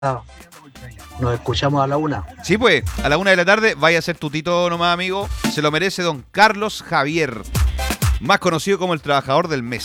Nos escuchamos a la 1. Sí, pues, a la 1 de la tarde vaya a ser tutito nomás, amigo. Se lo merece don Carlos Javier, más conocido como el trabajador del mes.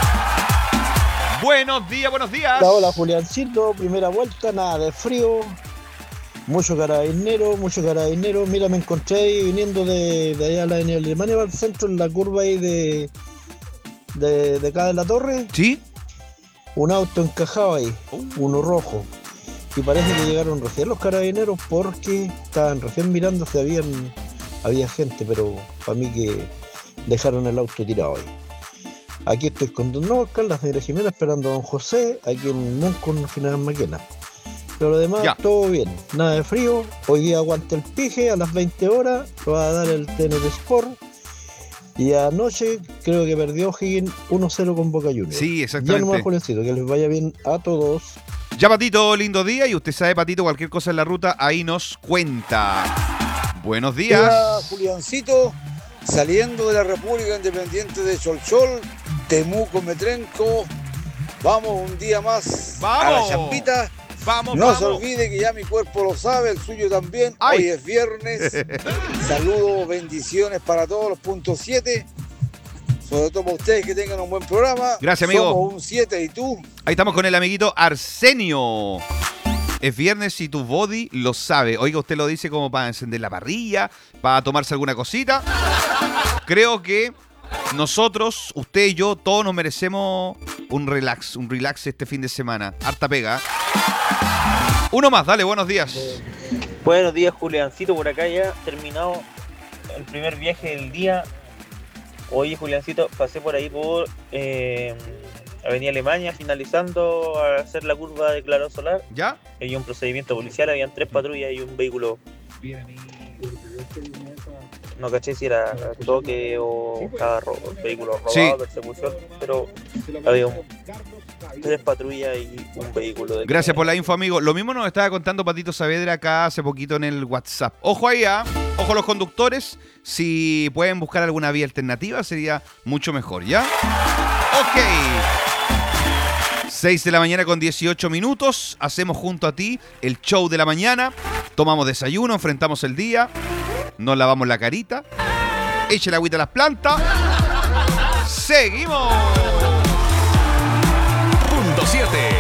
Buenos días, buenos días. Hola, Juliancito, primera vuelta, nada de frío. Mucho carabinero. Mira, me encontré ahí viniendo de allá a la Alemania para el centro, en la curva ahí de acá de la torre. ¿Sí? Un auto encajado ahí, uno rojo. Y parece que llegaron recién los carabineros porque estaban recién mirando si había gente, pero para mí que dejaron el auto tirado ahí. Aquí estoy con don Oscar, la señora Jimena esperando a don José, aquí en Muncon, General Maquena. Pero lo demás, todo bien, nada de frío. Hoy día aguanta el pije a las 20 horas, lo va a dar el TNT Sport. Y anoche creo que perdió Higgins 1-0 con Boca Juniors. Sí, exactamente. Ya nomás, Juliancito, que les vaya bien a todos. Ya, Patito, lindo día. Y usted sabe, Patito, cualquier cosa en la ruta, ahí nos cuenta. Buenos días. Hola, Juliancito, saliendo de la República Independiente de Cholchol, Temuco, Metrenco. Vamos un día más a la champita. No se olvide que ya mi cuerpo lo sabe, el suyo también. ¡Ay! Hoy es viernes. Saludos, bendiciones para todos los puntos 7. Sobre todo para ustedes, que tengan un buen programa. Gracias, amigo. Somos un 7, ¿y tú? Ahí estamos con el amiguito Arsenio. Es viernes y tu body lo sabe. Oiga, usted lo dice como para encender la parrilla, para tomarse alguna cosita. Creo que nosotros, usted y yo, todos nos merecemos un relax este fin de semana. Harta pega. Uno más, dale, buenos días. Buenos días, Juliancito, por acá ya terminado el primer viaje del día. Oye, Juliancito, pasé por ahí por Avenida Alemania, finalizando a hacer la curva de Claro Solar. ¿Ya? Había un procedimiento policial, habían 3 patrullas y un vehículo. No caché si era toque o vehículo robado, sí, persecución, pero había 3 patrullas y un vehículo. Gracias por la info, amigo. Lo mismo nos estaba contando Patito Saavedra acá hace poquito en el WhatsApp. Ojo ahí, ojo los conductores. Si pueden buscar alguna vía alternativa sería mucho mejor, ¿ya? Ok. 6 de la mañana con 18 minutos. Hacemos junto a ti el show de la mañana. Tomamos desayuno, enfrentamos el día. Nos lavamos la carita. Eche la agüita a las plantas. ¡Seguimos! Punto 7.